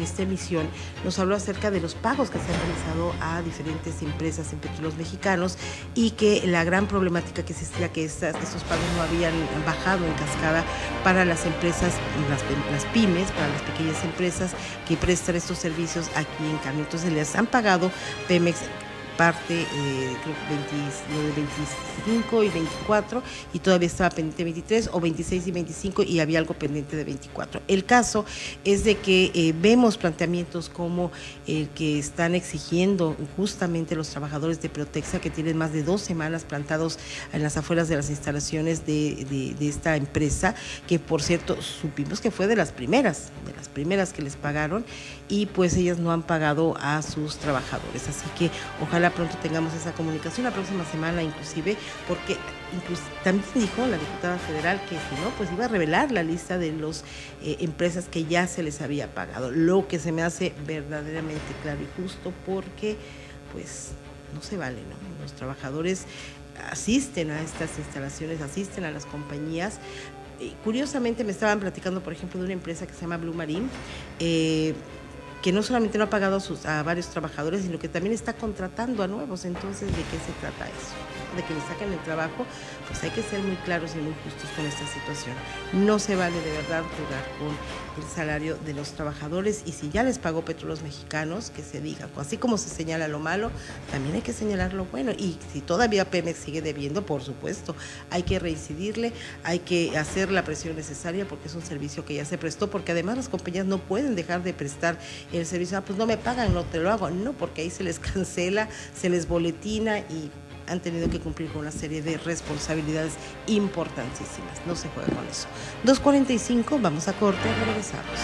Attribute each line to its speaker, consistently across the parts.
Speaker 1: esta emisión, nos habló acerca de los pagos que se han realizado a diferentes empresas en Petróleos Mexicanos y que la gran problemática que existía, que estos pagos no habían bajado en cascada para las empresas, las pymes, para las pequeñas empresas que prestan estos servicios aquí en Carmen. Entonces les han pagado Pemex parte, creo que de 25 y 24, y todavía estaba pendiente 23, o 26 y 25, y había algo pendiente de 24. El caso es de que vemos planteamientos como el que están exigiendo justamente los trabajadores de Protexa, que tienen más de 2 semanas plantados en las afueras de las instalaciones de esta empresa, que por cierto supimos que fue de las primeras que les pagaron, y pues ellas no han pagado a sus trabajadores. Así que ojalá pronto tengamos esa comunicación la próxima semana inclusive, porque también dijo la diputada federal que si no, pues iba a revelar la lista de las empresas que ya se les había pagado, lo que se me hace verdaderamente claro y justo, porque pues no se vale, ¿no? Los trabajadores asisten a estas instalaciones, asisten a las compañías. Curiosamente me estaban platicando, por ejemplo, de una empresa que se llama Blue Marine, que no solamente no ha pagado a varios trabajadores, sino que también está contratando a nuevos. Entonces, ¿de qué se trata eso? De que le saquen el trabajo. Pues hay que ser muy claros y muy justos con esta situación. No se vale de verdad jugar con el salario de los trabajadores, y si ya les pagó Petróleos Mexicanos, que se diga, así como se señala lo malo, también hay que señalar lo bueno. Y si todavía Pemex sigue debiendo, por supuesto, hay que reincidirle, hay que hacer la presión necesaria, porque es un servicio que ya se prestó, porque además las compañías no pueden dejar de prestar el servicio. Pues no me pagan, no te lo hago. No, porque ahí se les cancela, se les boletina, y han tenido que cumplir con una serie de responsabilidades importantísimas. No se juega con eso. 2:45, vamos a corte, regresamos.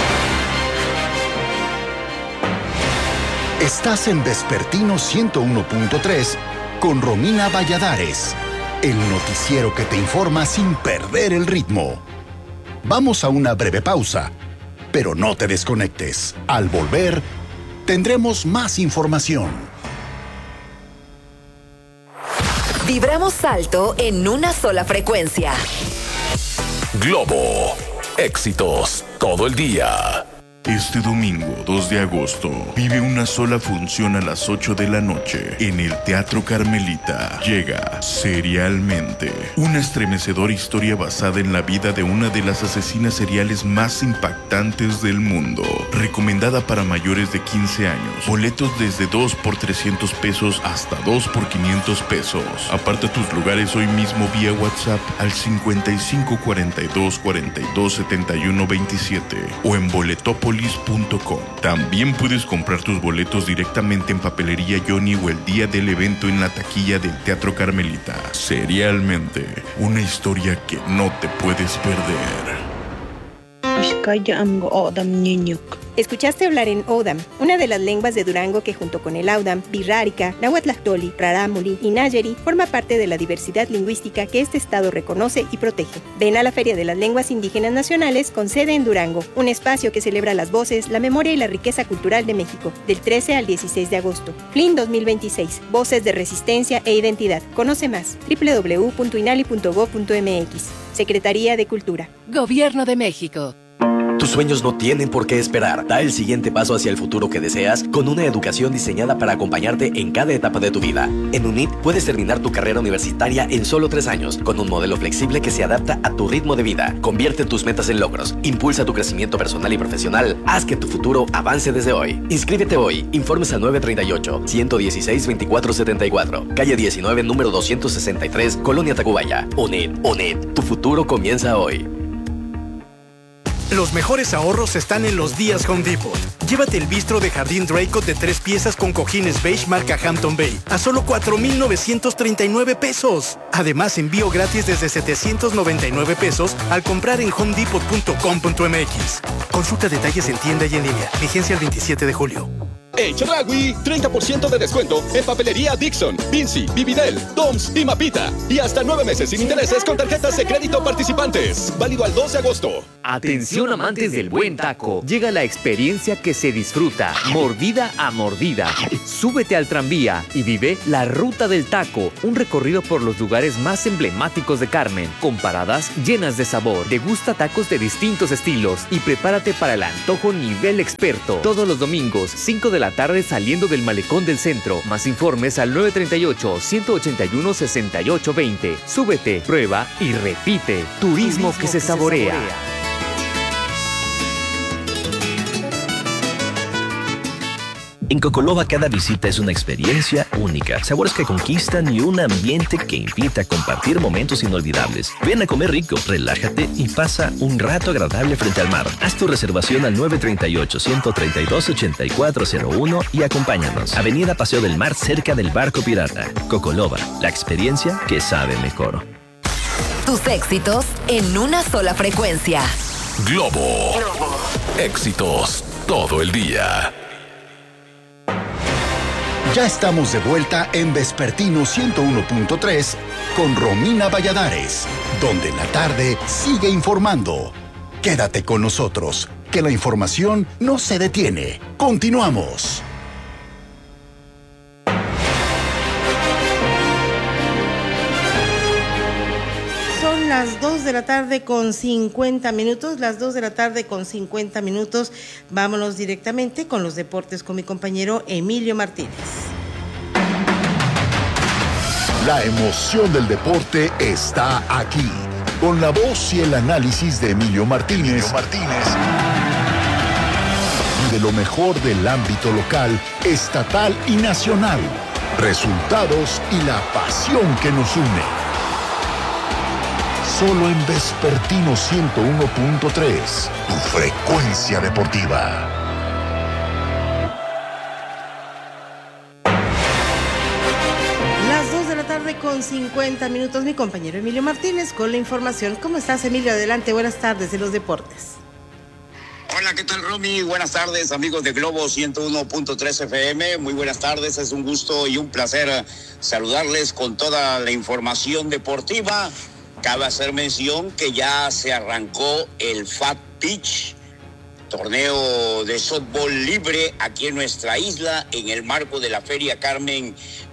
Speaker 2: Estás en Vespertino 101.3 con Romina Valladares, el noticiero que te informa sin perder el ritmo. Vamos a una breve pausa, pero no te desconectes. Al volver, tendremos más información.
Speaker 3: Vibramos alto en una sola frecuencia.
Speaker 4: Globo. Éxitos todo el día.
Speaker 5: Este domingo 2 de agosto vive una sola función a las 8 de la noche en el Teatro Carmelita. Llega Serialmente, una estremecedora historia basada en la vida de una de las asesinas seriales más impactantes del mundo. Recomendada para mayores de 15 años. Boletos desde 2 por 300 pesos hasta 2 por 500 pesos. Aparta tus lugares hoy mismo vía WhatsApp al 55 42 42 71 27 o en Boletopolis.com. También puedes comprar tus boletos directamente en Papelería Johnny o el día del evento en la taquilla del Teatro Carmelita. Serialmente, una historia que no te puedes perder.
Speaker 6: Escuchaste hablar en O'odham, una de las lenguas de Durango que junto con el Audam, Birrárica, Nahuatlactoli, Rarámuri y Nayeri forma parte de la diversidad lingüística que este estado reconoce y protege. Ven a la Feria de las Lenguas Indígenas Nacionales con sede en Durango, un espacio que celebra las voces, la memoria y la riqueza cultural de México, del 13 al 16 de agosto. FLIN 2026, Voces de Resistencia e Identidad. Conoce más, www.inali.gov.mx. Secretaría de Cultura.
Speaker 3: Gobierno de México.
Speaker 7: Tus sueños no tienen por qué esperar. Da el siguiente paso hacia el futuro que deseas con una educación diseñada para acompañarte en cada etapa de tu vida. En UNIT puedes terminar tu carrera universitaria en solo 3 años, con un modelo flexible que se adapta a tu ritmo de vida. Convierte tus metas en logros, impulsa tu crecimiento personal y profesional, haz que tu futuro avance desde hoy. Inscríbete hoy. Informes al 938-116-2474, calle 19, número 263, Colonia Tacubaya. UNIT, tu futuro comienza hoy.
Speaker 8: Los mejores ahorros están en los días Home Depot. Llévate el bistro de jardín Draycott de 3 piezas con cojines beige marca Hampton Bay a solo 4,939 pesos. Además, envío gratis desde 799 pesos al comprar en homedepot.com.mx. Consulta detalles en tienda y en línea. Vigencia el 27 de julio.
Speaker 9: En Chedraui, 30% de descuento en papelería Dixon, Vinci, Vividel, Doms y Mapita. Y hasta 9 meses sin intereses con tarjetas de crédito participantes. Válido al 2 de agosto.
Speaker 10: Atención amantes del buen taco. Llega la experiencia que se disfruta, mordida a mordida. Súbete al tranvía y vive la Ruta del Taco, un recorrido por los lugares más emblemáticos de Carmen, con paradas llenas de sabor. Degusta tacos de distintos estilos y prepárate para el antojo nivel experto. Todos los domingos, 5 de la tarde saliendo del Malecón del Centro. Más informes al 938-181-6820. Súbete, prueba y repite. Turismo que se saborea.
Speaker 11: En Cocoloba cada visita es una experiencia única, sabores que conquistan y un ambiente que invita a compartir momentos inolvidables. Ven a comer rico, relájate y pasa un rato agradable frente al mar. Haz tu reservación al 938-132-8401 y acompáñanos. Avenida Paseo del Mar, cerca del Barco Pirata. Cocoloba, la experiencia que sabe mejor.
Speaker 3: Tus éxitos en una sola frecuencia.
Speaker 4: Globo. Éxitos todo el día.
Speaker 2: Ya estamos de vuelta en Vespertino 101.3 con Romina Valladares, donde la tarde sigue informando. Quédate con nosotros, que la información no se detiene. Continuamos.
Speaker 1: Son las 2 de la tarde con 50 minutos, las 2 de la tarde con 50 minutos. Vámonos directamente con los deportes con mi compañero Emilio Martínez.
Speaker 2: La emoción del deporte está aquí, con la voz y el análisis de Emilio Martínez. Y de lo mejor del ámbito local, estatal y nacional. Resultados y la pasión que nos une. Solo en Vespertino 101.3, tu frecuencia deportiva.
Speaker 1: Las 2 de la tarde con 50 minutos, mi compañero Emilio Martínez con la información. ¿Cómo estás, Emilio? Adelante, buenas tardes de los deportes.
Speaker 12: Hola, ¿qué tal, Romy? Buenas tardes, amigos de Globo 101.3 FM. Muy buenas tardes, es un gusto y un placer saludarles con toda la información deportiva. Cabe hacer mención que ya se arrancó el Fat Pitch, torneo de softball libre aquí en nuestra isla, en el marco de la Feria Carmen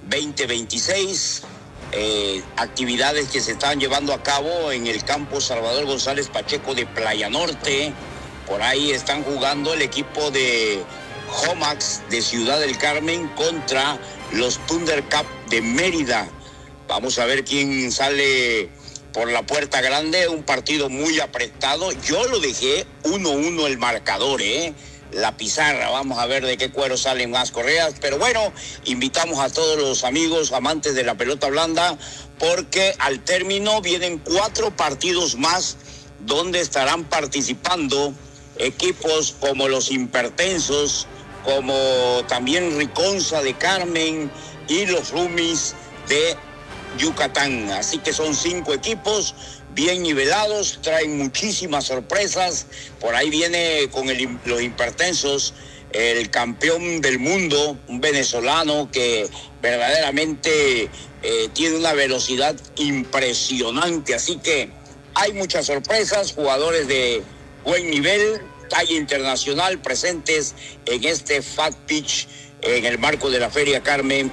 Speaker 12: 2026. Actividades que se están llevando a cabo en el campo Salvador González Pacheco de Playa Norte. Por ahí están jugando el equipo de Homax de Ciudad del Carmen contra los Thundercats de Mérida. Vamos a ver quién sale por la puerta grande, un partido muy apretado. Yo lo dejé 1-1 el marcador, la pizarra. Vamos a ver de qué cuero salen más correas. Pero bueno, invitamos a todos los amigos amantes de la pelota blanda, porque al término vienen 4 partidos más donde estarán participando equipos como los Hipertensos, como también Riconza de Carmen y los Rumis de Yucatán. Así que son 5 equipos bien nivelados, traen muchísimas sorpresas. Por ahí viene con los Hipertensos el campeón del mundo, un venezolano que verdaderamente tiene una velocidad impresionante. Así que hay muchas sorpresas, jugadores de buen nivel, talla internacional, presentes en este Fat Pitch en el marco de la Feria Carmen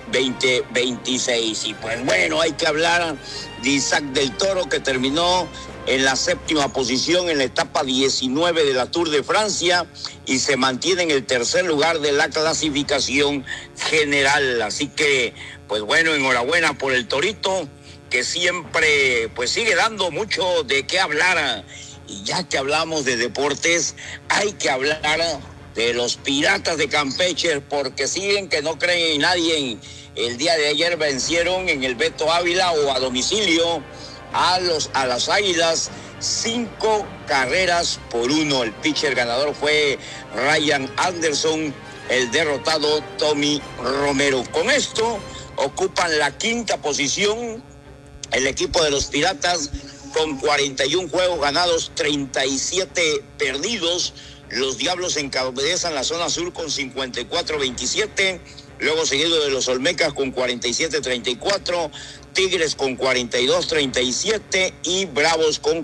Speaker 12: 2026. Y pues bueno, hay que hablar de Isaac del Toro, que terminó en la 7ª posición en la etapa 19 de la Tour de Francia y se mantiene en el 3er lugar de la clasificación general. Así que, pues bueno, enhorabuena por el Torito, que siempre pues sigue dando mucho de qué hablar. Y ya que hablamos de deportes, hay que hablar de los Piratas de Campeche, porque siguen que no creen en nadie. El día de ayer vencieron en el Beto Ávila o a domicilio a las Águilas 5 carreras por 1. El pitcher ganador fue Ryan Anderson, el derrotado Tommy Romero. Con esto ocupan la 5ª posición el equipo de los Piratas con 41 juegos ganados, 37 perdidos. Los Diablos encabezan la zona sur con 54-27, luego seguido de los Olmecas con 47-34, Tigres con 42-37 y Bravos con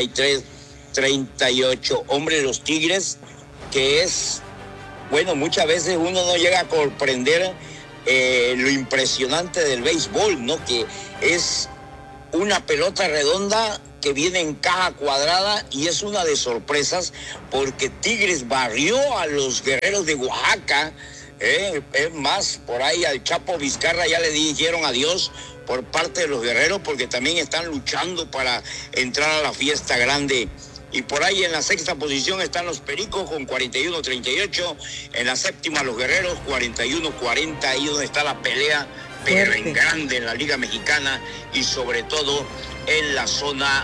Speaker 12: 43-38. Hombre, los Tigres, que es, bueno, muchas veces uno no llega a comprender lo impresionante del béisbol, ¿no? Que es una pelota redonda que viene en caja cuadrada y es una de sorpresas porque Tigres barrió a los Guerreros de Oaxaca. Es más, por ahí al Chapo Vizcarra ya le dijeron adiós por parte de los Guerreros porque también están luchando para entrar a la fiesta grande. Y por ahí en la sexta posición están los Pericos con 41-38, en la séptima los Guerreros 41-40, ahí donde está la pelea, pero en grande en la Liga Mexicana y sobre todo en la zona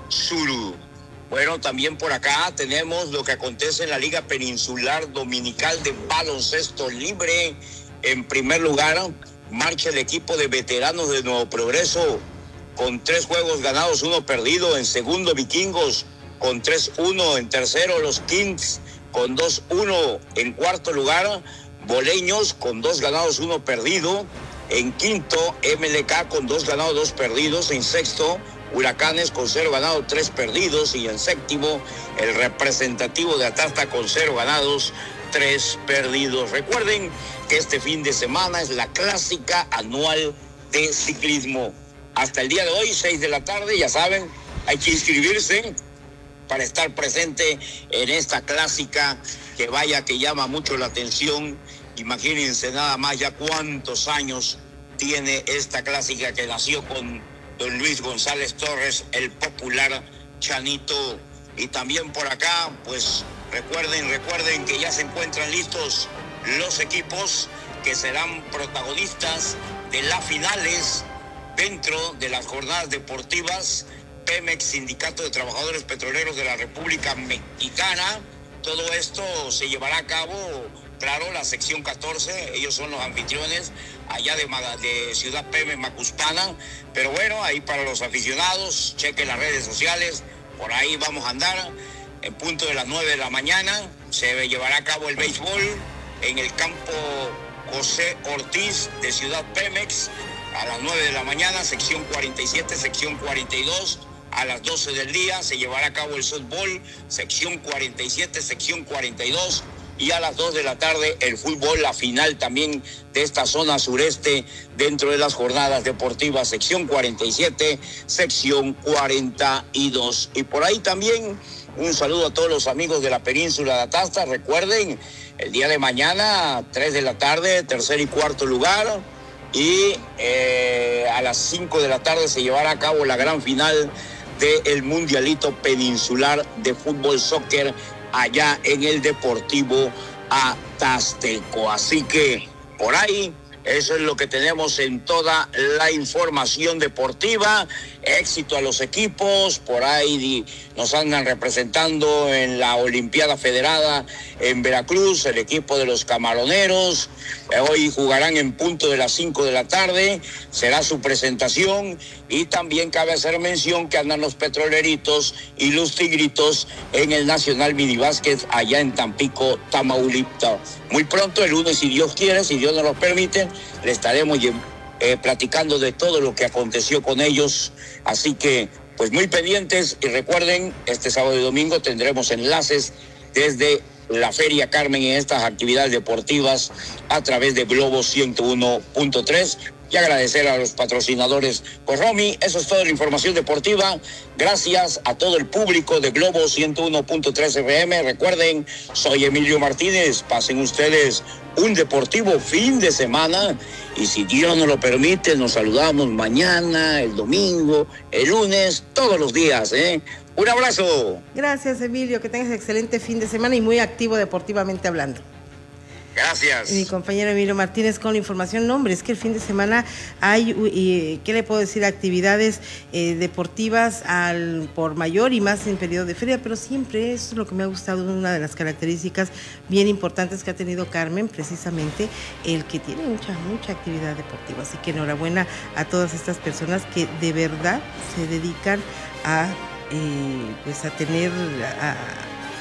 Speaker 12: sur. Bueno, también por acá tenemos lo que acontece en la Liga Peninsular Dominical de Baloncesto Libre. En primer lugar, marcha el equipo de veteranos de Nuevo Progreso con 3 juegos ganados, 1 perdido. En segundo, Vikingos con 3-1. En tercero, los Kings con 2-1. En cuarto lugar, Boleños con 2 ganados, 1 perdido. En quinto, MLK con 2 ganados, 2 perdidos. En sexto, Huracanes con 0 ganados, 3 perdidos. Y en séptimo, el representativo de Atasta con 0 ganados, 3 perdidos. Recuerden que este fin de semana es la clásica anual de ciclismo. Hasta el día de hoy, 6 de la tarde, ya saben, hay que inscribirse para estar presente en esta clásica que vaya que llama mucho la atención. Imagínense nada más ya cuántos años tiene esta clásica que nació con don Luis González Torres, el popular Chanito. Y también por acá, pues recuerden que ya se encuentran listos los equipos que serán protagonistas de las finales dentro de las jornadas deportivas. Pemex, Sindicato de Trabajadores Petroleros de la República Mexicana. Todo esto se llevará a cabo, claro, la sección 14, ellos son los anfitriones allá de Ciudad Pemex, Macuspana. Pero bueno, ahí para los aficionados, chequen las redes sociales, por ahí vamos a andar. En punto de las 9 de la mañana se llevará a cabo el béisbol en el campo José Ortiz de Ciudad Pemex. A las 9 de la mañana, sección 47, sección 42. A las 12 del día se llevará a cabo el softball, sección 47, sección 42. Y a las 2 de la tarde el fútbol, la final también de esta zona sureste dentro de las jornadas deportivas, sección 47, sección 42. Y por ahí también un saludo a todos los amigos de la península de Atasta. Recuerden, el día de mañana, 3 de la tarde, tercer y cuarto lugar. Y a las 5 de la tarde se llevará a cabo la gran final del Mundialito Peninsular de Fútbol Soccer allá en el Deportivo Atasteco. Así que por ahí, eso es lo que tenemos en toda la información deportiva. Éxito a los equipos, por ahí nos andan representando en la Olimpiada Federada en Veracruz, el equipo de los Camaroneros. Hoy jugarán en punto de las 5 de la tarde, será su presentación. Y también cabe hacer mención que andan los Petroleritos y los Tigritos en el Nacional Minibásquet allá en Tampico, Tamaulipas. Muy pronto, el lunes, si Dios quiere, si Dios nos lo permite, le estaremos platicando de todo lo que aconteció con ellos. Así que, pues muy pendientes. Y recuerden, este sábado y domingo tendremos enlaces desde la Feria Carmen en estas actividades deportivas a través de Globo 101.3. Y agradecer a los patrocinadores. Pues Romy, eso es toda la información deportiva. Gracias a todo el público de Globo 101.3 FM. Recuerden, soy Emilio Martínez. Pasen ustedes un deportivo fin de semana. Y si Dios nos lo permite, nos saludamos mañana, el domingo, el lunes, todos los días, ¿eh? Un abrazo.
Speaker 1: Gracias, Emilio. Que tengas excelente fin de semana y muy activo deportivamente hablando.
Speaker 12: Gracias.
Speaker 1: Mi compañero Emilio Martínez con la información. No, hombre, es que el fin de semana hay, ¿qué le puedo decir? Actividades deportivas al por mayor y más en periodo de feria, pero siempre eso es lo que me ha gustado, una de las características bien importantes que ha tenido Carmen, precisamente el que tiene mucha actividad deportiva. Así que enhorabuena a todas estas personas que de verdad se dedican a pues a tener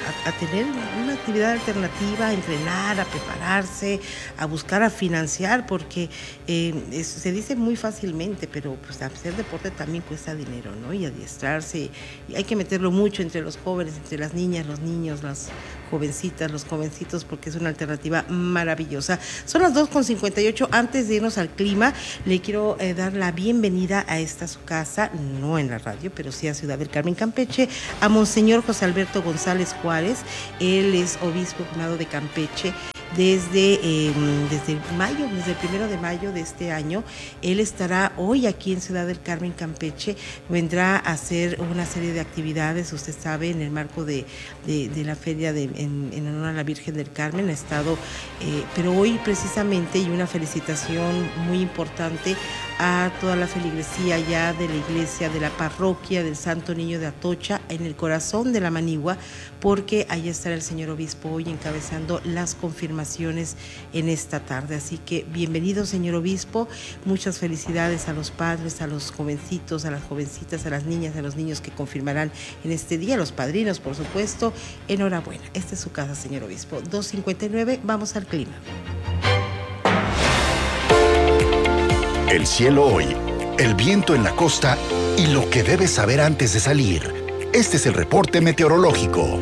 Speaker 1: a tener una actividad alternativa, a entrenar, a prepararse, a buscar, a financiar, porque se dice muy fácilmente, pero pues hacer deporte también cuesta dinero, ¿no? Y adiestrarse, y hay que meterlo mucho entre los jóvenes, entre las niñas, los niños, las jovencitas, los jovencitos, porque es una alternativa maravillosa. Son las 2:58. Antes de irnos al clima, le quiero dar la bienvenida a esta su casa, no en la radio, pero sí a Ciudad del Carmen, Campeche, a Monseñor José Alberto González Juárez. Él es obispo primado de Campeche desde mayo, desde el 1 de mayo de este año. Él estará hoy aquí en Ciudad del Carmen, Campeche. Vendrá a hacer una serie de actividades, usted sabe, en el marco de la feria en honor a la Virgen del Carmen. Ha estado, pero hoy precisamente, y una felicitación muy importante a toda la feligresía ya de la iglesia, de la parroquia del Santo Niño de Atocha, en el corazón de la Manigua, porque allá estará el señor obispo hoy encabezando las confirmaciones en esta tarde. Así que bienvenido, señor obispo, muchas felicidades a los padres, a los jovencitos, a las jovencitas, a las niñas, a los niños que confirmarán en este día, a los padrinos, por supuesto. Enhorabuena, esta es su casa, señor obispo. 2:59, vamos al clima.
Speaker 2: El cielo hoy, el viento en la costa y lo que debes saber antes de salir. Este es el reporte meteorológico.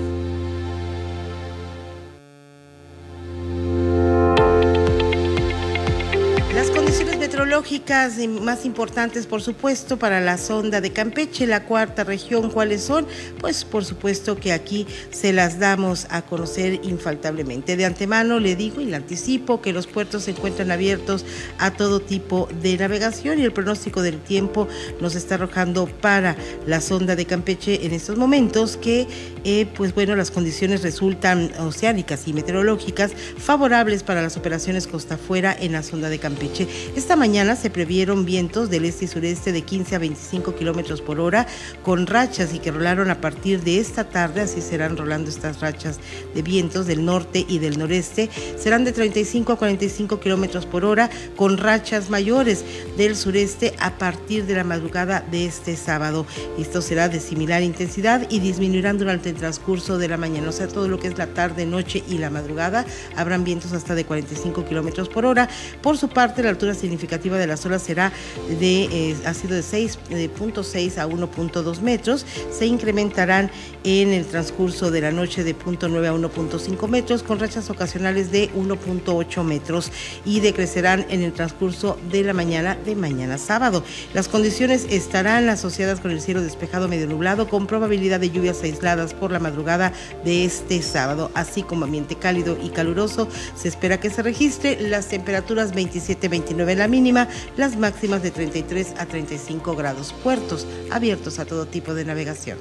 Speaker 1: Meteorológicas más importantes, por supuesto, para la sonda de Campeche, la cuarta región. ¿Cuáles son? Pues por supuesto que aquí se las damos a conocer infaltablemente. De antemano le digo y le anticipo que los puertos se encuentran abiertos a todo tipo de navegación, y el pronóstico del tiempo nos está arrojando para la sonda de Campeche en estos momentos que pues bueno, las condiciones resultan oceánicas y meteorológicas favorables para las operaciones costa afuera en la sonda de Campeche. Esta mañana se previeron vientos del este y sureste de 15 a 25 kilómetros por hora con rachas, y que rolaron a partir de esta tarde. Así serán rolando estas rachas de vientos del norte y del noreste. Serán de 35 a 45 kilómetros por hora con rachas mayores del sureste a partir de la madrugada de este sábado. Esto será de similar intensidad y disminuirán durante el transcurso de la mañana, o sea, todo lo que es la tarde, noche y la madrugada. Habrán vientos hasta de 45 kilómetros por hora. Por su parte, la altura significativa de las olas será ha sido de 6.6 a 1.2 metros. Se incrementarán en el transcurso de la noche de 0.9 a 1.5 metros, con rachas ocasionales de 1.8 metros, y decrecerán en el transcurso de la mañana de mañana sábado. Las condiciones estarán asociadas con el cielo despejado medio nublado, con probabilidad de lluvias aisladas por la madrugada de este sábado, así como ambiente cálido y caluroso. Se espera que se registre las temperaturas 27-29 la mínima, las máximas de 33 a 35 grados. Puertos abiertos a todo tipo de navegación.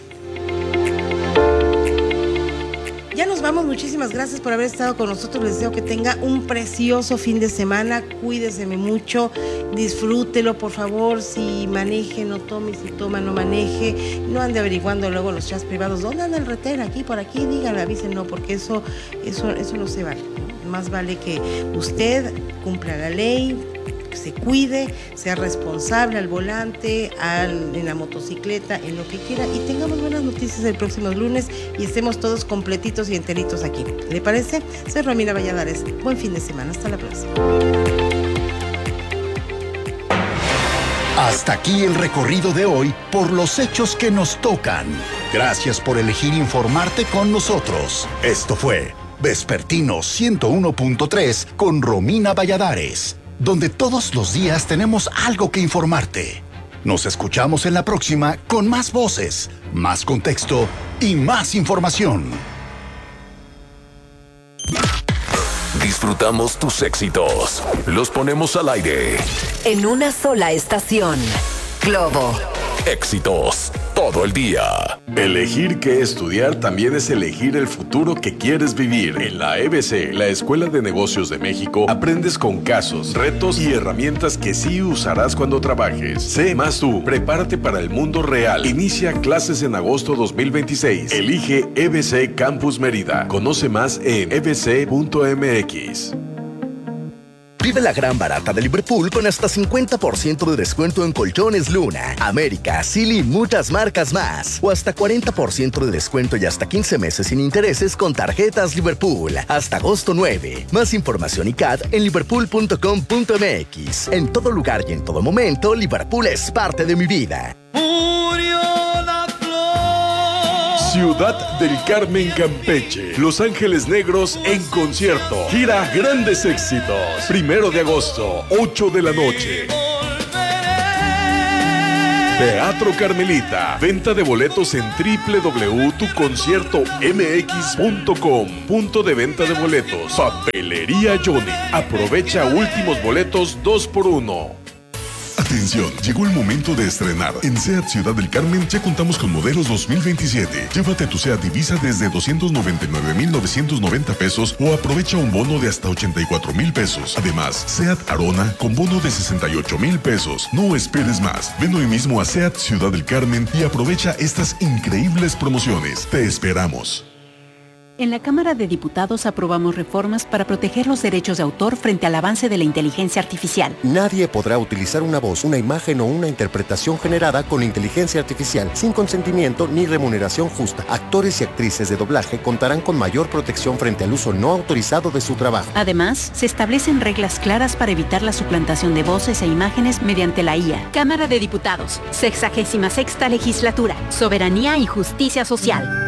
Speaker 1: Ya nos vamos, muchísimas gracias por haber estado con nosotros. Les deseo que tenga un precioso fin de semana. Cuídeseme mucho, disfrútelo, por favor. Si maneje, no tome; si toma, no maneje. No ande averiguando luego en los chats privados dónde anda el retén, aquí, por aquí, díganle, avisen, no, porque eso no se vale. Más vale que usted cumpla la ley, se cuide, sea responsable al volante, en la motocicleta, en lo que quiera, y tengamos buenas noticias el próximo lunes y estemos todos completitos y enteritos aquí. ¿Le parece? Soy Romina Valladares. Buen fin de semana. Hasta la próxima.
Speaker 2: Hasta aquí el recorrido de hoy por los hechos que nos tocan. Gracias por elegir informarte con nosotros. Esto fue Vespertino 101.3 con Romina Valladares, donde todos los días tenemos algo que informarte. Nos escuchamos en la próxima con más voces, más contexto y más información.
Speaker 4: Disfrutamos tus éxitos. Los ponemos al aire.
Speaker 3: En una sola estación. Globo.
Speaker 4: Éxitos todo el día.
Speaker 13: Elegir qué estudiar también es elegir el futuro que quieres vivir. En la EBC, la Escuela de Negocios de México, aprendes con casos, retos y herramientas que sí usarás cuando trabajes. Sé más tú. Prepárate para el mundo real. Inicia clases en agosto 2026. Elige EBC Campus Mérida. Conoce más en ebc.mx.
Speaker 14: Vive la gran barata de Liverpool con hasta 50% de descuento en colchones Luna, América, Silly y muchas marcas más. O hasta 40% de descuento y hasta 15 meses sin intereses con tarjetas Liverpool. Hasta agosto 9. Más información y CAD en liverpool.com.mx. En todo lugar y en todo momento, Liverpool es parte de mi vida.
Speaker 13: Ciudad del Carmen, Campeche. Los Ángeles Negros en concierto. Gira Grandes Éxitos. 1 de agosto, 8 de la noche. Teatro Carmelita. Venta de boletos en www.tuconciertomx.com. Punto de venta de boletos. Papelería Johnny. Aprovecha últimos boletos 2x1.
Speaker 15: Atención, llegó el momento de estrenar. En SEAT Ciudad del Carmen ya contamos con modelos 2027. Llévate tu SEAT Divisa desde 299,990 pesos o aprovecha un bono de hasta 84,000 pesos. Además, SEAT Arona con bono de 68,000 pesos. No esperes más. Ven hoy mismo a SEAT Ciudad del Carmen y aprovecha estas increíbles promociones. Te esperamos.
Speaker 16: En la Cámara de Diputados aprobamos reformas para proteger los derechos de autor frente al avance de la inteligencia artificial.
Speaker 17: Nadie podrá utilizar una voz, una imagen o una interpretación generada con inteligencia artificial sin consentimiento ni remuneración justa. Actores y actrices de doblaje contarán con mayor protección frente al uso no autorizado de su trabajo.
Speaker 16: Además, se establecen reglas claras para evitar la suplantación de voces e imágenes mediante la IA.
Speaker 18: Cámara de Diputados, 66ª Legislatura, Soberanía y Justicia Social.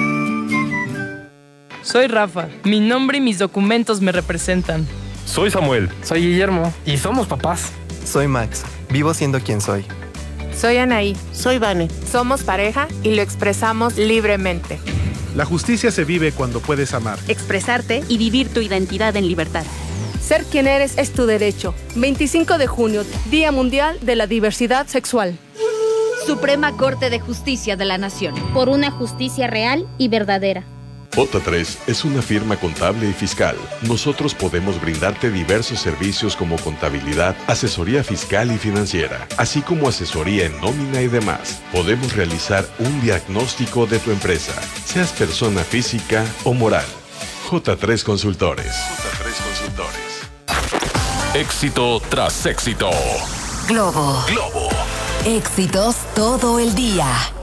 Speaker 19: Soy Rafa. Mi nombre y mis documentos me representan.
Speaker 20: Soy Samuel.
Speaker 21: Soy Guillermo. Y somos papás.
Speaker 22: Soy Max. Vivo siendo quien soy.
Speaker 23: Soy Anaí.
Speaker 24: Soy Vane.
Speaker 23: Somos pareja y lo expresamos libremente.
Speaker 25: La justicia se vive cuando puedes amar,
Speaker 18: expresarte y vivir tu identidad en libertad.
Speaker 23: Ser quien eres es tu derecho. 25 de junio, Día Mundial de la Diversidad Sexual.
Speaker 18: Suprema Corte de Justicia de la Nación.
Speaker 26: Por una justicia real y verdadera.
Speaker 13: J3 es una firma contable y fiscal. Nosotros podemos brindarte diversos servicios como contabilidad, asesoría fiscal y financiera, así como asesoría en nómina y demás. Podemos realizar un diagnóstico de tu empresa, seas persona física o moral. J3 Consultores.
Speaker 4: J3 Consultores. Éxito tras éxito.
Speaker 3: Globo.
Speaker 4: Globo.
Speaker 3: Éxitos todo el día.